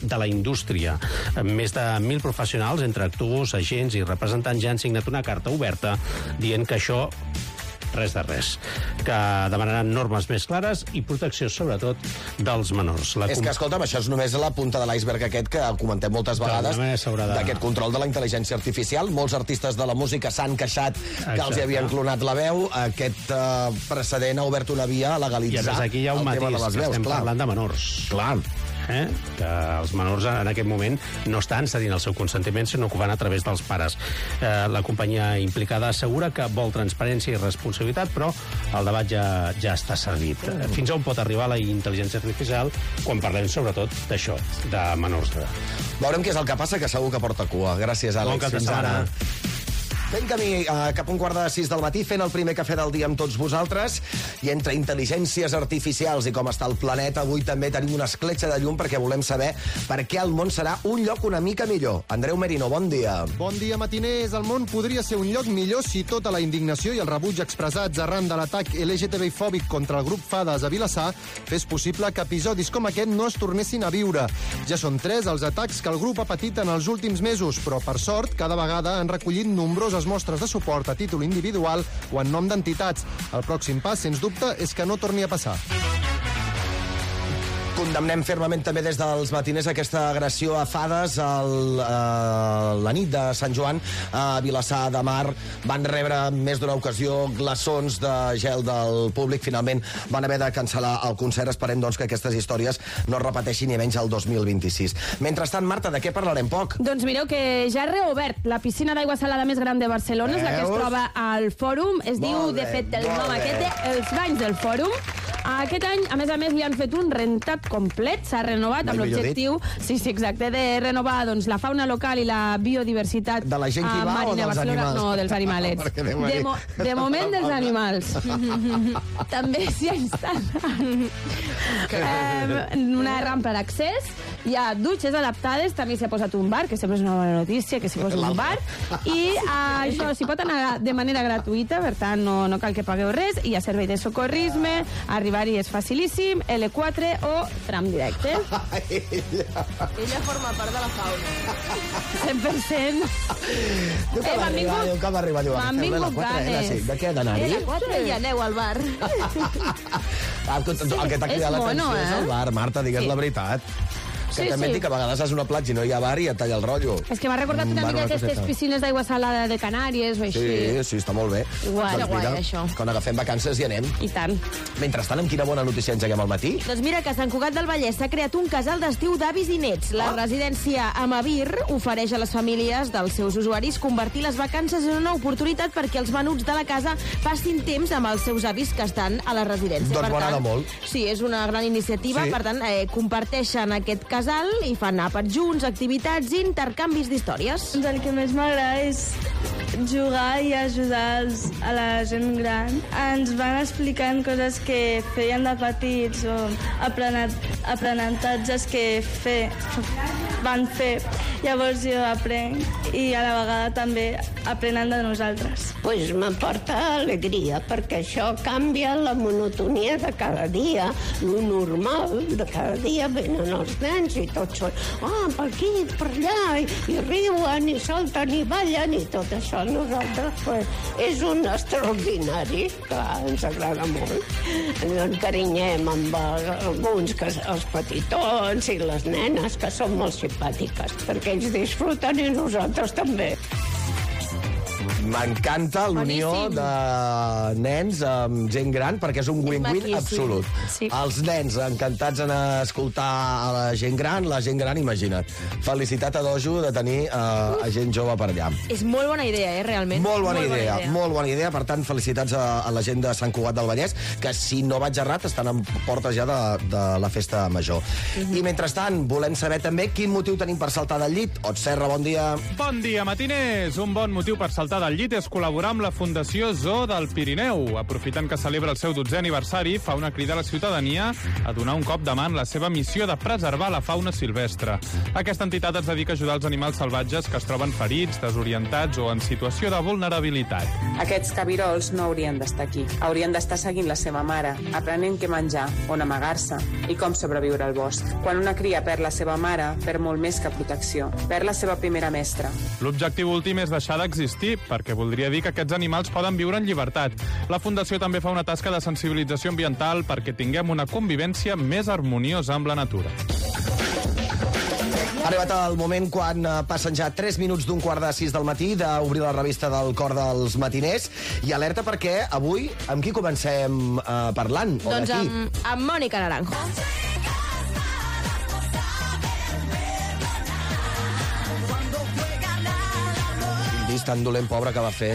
de la indústria. Més de 1.000 professionals, entre actors, agents i representants, ja han signat una carta oberta dient que això res de res, que demanaran normes més clares i protecció, sobretot, dels menors. És que, escolta'm, això és només la punta de l'iceberg aquest que comentem moltes vegades, d'aquest control de la intel·ligència artificial. Molts artistes de la música s'han queixat que els hi havien clonat la veu. Aquest precedent ha obert una via a legalitzar aquí hi ha un el tema de les veus. Estem parlant de menors. Clar. Que els menors en aquest moment no estan cedint el seu consentiment, sinó que ho van a través dels pares. La companyia implicada assegura que vol transparència i responsabilitat, però el debat ja està servit. Fins on pot arribar la intel·ligència artificial quan parlem sobretot d'això, de menors d'edat. Veurem què és el que passa, que segur que porta cua. Gràcies, Àlex. Fins ara. Fent camí cap a 5:45 del matí, fent el primer cafè del dia amb tots vosaltres, i entre intel·ligències artificials i com està el planeta, avui també tenim una escletxa de llum perquè volem saber per què el món serà un lloc una mica millor. Andreu Merino, bon dia. Bon dia, matiners. El món podria ser un lloc millor si tota la indignació i el rebuig expressats arran de l'atac LGTBI-fòbic contra el grup Fades a Vilassar fes possible que episodis com aquest no es tornessin a viure. Ja són 3 els atacs que el grup ha patit en els últims mesos, però, per sort, cada vegada han recollit nombroses mostres de suport a títol individual o en nom d'entitats. El pròxim pas, sens dubte, és que no torni a passar. Condemnem fermament també des dels matiners aquesta agressió a Fades la nit de Sant Joan a Vilassar de Mar. Van rebre més d'una ocasió glaçons de gel del públic. Finalment van haver de cancel·lar el concert. Esperem, doncs, que aquestes històries no es repeteixin ni menys el 2026. Mentrestant, Marta, de què parlarem poc? Doncs mireu que ja ha reobert la piscina d'aigua salada més gran de Barcelona, és la que es troba al Fòrum. Es diu, de fet, el nom aquest, els banys del Fòrum. Aquest any, a més, li han fet un rentat complet, s'ha renovat amb l'objectiu, sí, exacte, de renovar doncs, la fauna local i la biodiversitat. De la gent que hi va o dels animals? No, dels animalets. De moment dels animals. També s'hi ha instal·lat una rampa d'accés, hi ha dutxes adaptades, també s'hi ha posat un bar, que sempre és una bona notícia, que s'hi posa un bar, i això s'hi pot anar de manera gratuïta, per tant no cal que pagueu res, hi ha servei de socorrisme, arribar-hi és facilíssim, L4 o tram directe. Ella forma part de la fauna. 100%. Diu que va arribar, m'han vingut ganes. De què, d'anar-hi? L4 i aneu al bar. El que t'ha cridat l'atenció és el bar, Marta, digues la veritat. Que també et dic que a vegades vas a una platja i no hi ha bar i et talla el rotllo. És que m'ha recordat una mica aquestes piscines d'aigua salada de Canàries o així. Sí, està molt bé. Guai, això. Quan agafem vacances hi anem. I tant. Mentrestant, amb quina bona notícia engeguem al matí? Doncs mira que a Sant Cugat del Vallès s'ha creat un casal d'estiu d'avis i nets. La residència Amavir ofereix a les famílies dels seus usuaris convertir les vacances en una oportunitat perquè els menuts de la casa passin temps amb els seus avis que estan a la residència. Doncs m'agrada molt. Sí, és una gran iniciativa. Per tant, comparteixen aquest casal i fan àpats junts, activitats i intercanvis d'històries. El que més m'agrada és jugar i ajudar a la gent gran. Ens van explicant coses que feien de petits o aprenentatges que van fer. Llavors jo aprenc i a la vegada també aprenen de nosaltres. Pues m'aporta alegria, perquè això canvia la monotonia de cada dia, lo normal de cada dia. Venen els nens i tots són per aquí, per allà, i riuen, i salten, i ballen, i tot això. Nosaltres, pues, és un extraordinari, que ens agrada molt. Ens encarinyem amb alguns, els petitons i les nenes, que són molt simpàtiques, perquè ells disfruten i nosaltres també. M'encanta l'unió de nens amb gent gran, perquè és un win-win absolut. Sí. Els nens encantats en escoltar a la gent gran imagina't. Felicitat a Dojo de tenir a gent jove per allà. És molt bona idea, realment. Molt bona idea. Per tant, felicitats a la gent de Sant Cugat del Vallès, que, si no vaig errat, estan en portes ja de la festa major. I mentrestant, volem saber també quin motiu tenim per saltar del llit. Ot Serra, bon dia. Bon dia, matiners. Un bon motiu per saltar del llit escollit és col·laborar amb la Fundació Zoo del Pirineu. Aprofitant que celebra el seu 12è aniversari, fa una crida a la ciutadania a donar un cop de mà en la seva missió de preservar la fauna silvestre. Aquesta entitat es dedica a ajudar els animals salvatges que es troben ferits, desorientats o en situació de vulnerabilitat. Aquests cabirols no haurien d'estar aquí. Haurien d'estar seguint la seva mare, aprenent què menjar, on amagar-se i com sobreviure al bosc. Quan una cria perd la seva mare, perd molt més que protecció. Perd la seva primera mestra. L'objectiu últim és deixar d'existir, perquè voldria dir que aquests animals poden viure en llibertat. La Fundació també fa una tasca de sensibilització ambiental perquè tinguem una convivència més harmoniosa amb la natura. Ha arribat el moment quan passen ja 3 minuts d'un 5:45 del matí d'obrir la revista del Cor dels Matiners. I alerta perquè avui amb qui comencem parlant? Doncs amb Mònica Naranjo. Disc tan dolent, pobre, que va fer.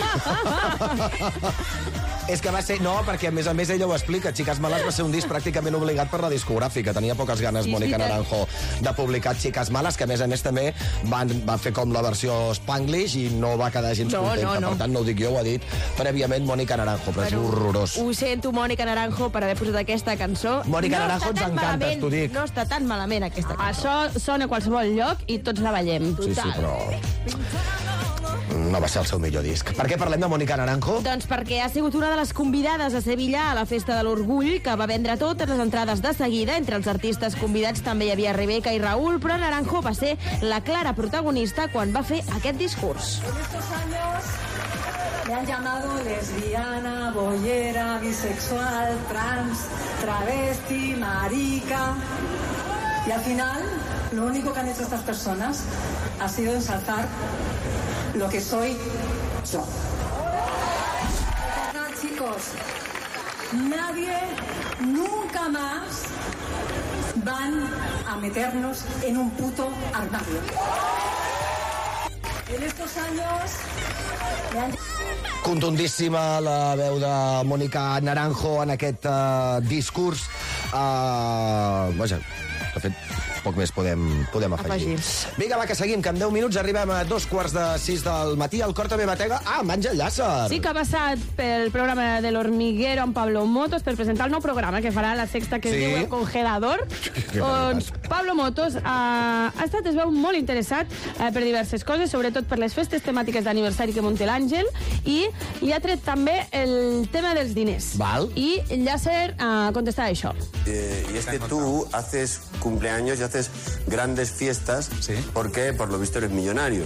És que va ser... No, perquè a més ella ho explica. Chicas Malas va ser un disc pràcticament obligat per la discogràfica. Tenia poques ganes Mònica Naranjo de publicar Chicas Malas, que a més també va fer com la versió Spanglish i no va quedar gens contenta. Per tant, no ho dic jo, ho ha dit prèviament Mònica Naranjo, però és horrorós. Ho sento, Mònica Naranjo, per haver posat aquesta cançó. Mònica Naranjo ens encanta, t'ho dic. No està tan malament, aquesta cançó. Això sona a qualsevol lloc i tots la ballem. Sí, però... no va ser el seu millor disc. Per què parlem de Mònica Naranjo? Doncs perquè ha sigut una de les convidades a Sevilla a la Festa de l'Orgull, que va vendre totes les entrades de seguida. Entre els artistes convidats també hi havia Rebeca i Raúl, però Naranjo va ser la clara protagonista quan va fer aquest discurs. Me han llamado lesbiana, boyera, bisexual, trans, travesti, marica. Y al final, lo único que han hecho estas personas ha sido ensalzar lo que soy yo. Chicos, nadie nunca más van a meternos en un puto armario. En estos años me han... Contundíssima la veu de Mònica Naranjo en aquest discurs. Vaja, de fet, poc més podem afegir. Vinga, va, que seguim, que en 10 minuts arribem a 5:45 del matí. El Cor també batega... Àngel Llàcer! Sí que ha passat pel programa de l'Hormiguero amb Pablo Motos per presentar el nou programa que farà la Sexta, que es diu El Congelador. Pablo Motos ha estat, es veu, molt interessat per diverses coses, sobretot per les festes temàtiques d'aniversari que munta l'Àngel, i ha tret també el tema dels diners. Val. I Llàcer contestava això. Y es que tú haces cumpleaños y haces grandes fiestas porque, por lo visto, eres millonario.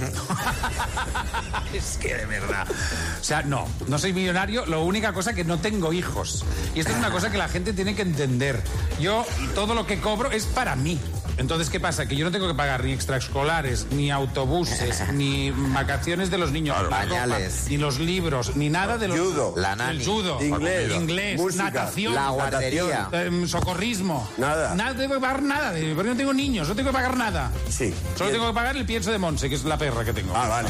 Es que de verdad. O sea, no soy millonario. La única cosa que no tengo hijos. Y esto es una cosa que la gente tiene que entender. Yo, todo lo que cobro es para mí. Entonces, ¿qué pasa? Que yo no tengo que pagar ni extraescolares, ni autobuses, ni vacaciones de los niños, pañales, ni los libros, ni nada de los... Judo. La nani. El judo. Inglés. Música, natación. La guardería. Socorrismo. Nada. Nada, tengo que pagar nada. Porque no tengo niños, no tengo que pagar nada. Sí. Solo tengo que pagar el pienso de Montse, que es la perra que tengo. Ah, vale.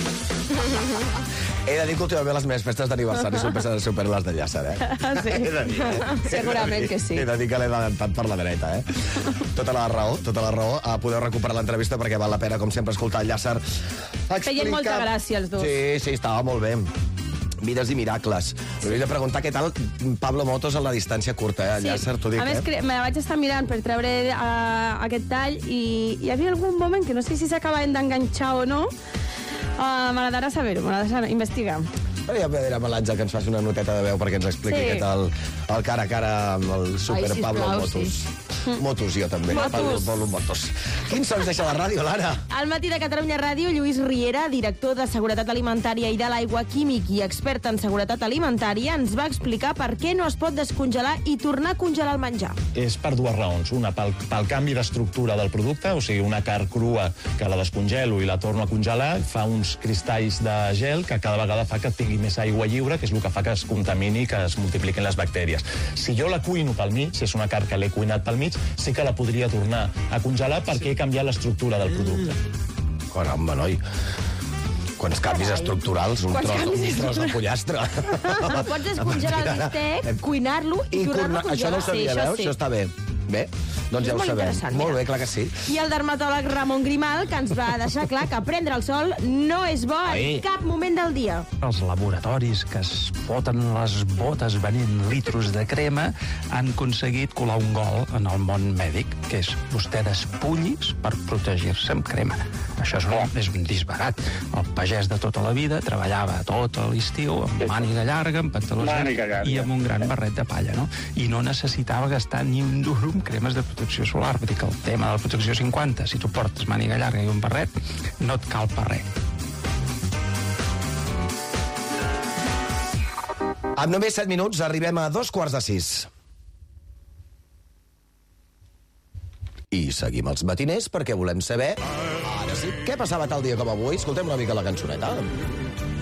He de dir que últimament les meves festes d'aniversari superen les de Llàcer, Sí. Segurament que sí. He de dir que l'he adelantat per la dreta, Tota la raó. Podeu recuperar l'entrevista perquè val la pena, com sempre, escoltar el Llàcer explicar... Feien molta gràcia, els dos. Sí, estava molt bé. Vides i miracles. M'hauria de preguntar què tal Pablo Motos a la distància curta, Llàcer, t'ho dic, A més, me la vaig estar mirant per treure aquest tall i hi havia algun moment que no sé si s'acabaven d'enganxar o no. M'agradarà saber-ho, m'agradarà investigar. Ja veurem a l'Àngel que ens faci una noteta de veu perquè ens expliqui què tal el cara a cara amb el super Pablo Motos. Motos, jo també. Pablo Motos. Quins sons deixa la ràdio, Lara? Al matí de Catalunya Ràdio, Lluís Riera, director de Seguretat Alimentària i de l'Aigua, químic i expert en seguretat alimentària, ens va explicar per què no es pot descongelar i tornar a congelar el menjar. És per dues raons. Una, pel canvi d'estructura del producte, o sigui, una carn crua que la descongelo i la torno a congelar, fa uns cristalls de gel que cada vegada fa que tingui més aigua lliure, que és el que fa que es contamini i que es multipliquin les bactèries. Si jo la cuino pel mig, si és una carn que l'he cuinat pel mig, sí que la podria tornar a congelar perquè he canviat l'estructura del producte. Caramba, noi. Quants canvis estructurals, un tros de pollastre. Pots descongelar el bistec, cuinar-lo i tornar-lo a congelar. Això no ho sabia, veus? Això està bé. Bé, doncs ja ho sabem. Molt bé, clar que sí. I el dermatòleg Ramon Grimal, que ens va deixar clar que prendre el sol no és bo en cap moment del dia. Els laboratoris que es foten les botes venent litros de crema han aconseguit colar un gol en el món mèdic, que és vostè despullis per protegir-se amb crema. Això és un disbarat. El pagès de tota la vida treballava tot l'estiu amb màniga llarga, amb pantalons i amb un gran barret de palla, no? I no necessitava gastar ni un duro amb cremes de protecció solar. Vull dir que el tema de la protecció 50, si tu portes màniga llarga i un barret, no et cal per res. Amb només 7 minuts arribem a 5:15. I seguim els matiners perquè volem saber, ara sí, què passava tal dia com avui. Escoltem una mica la cançoneta.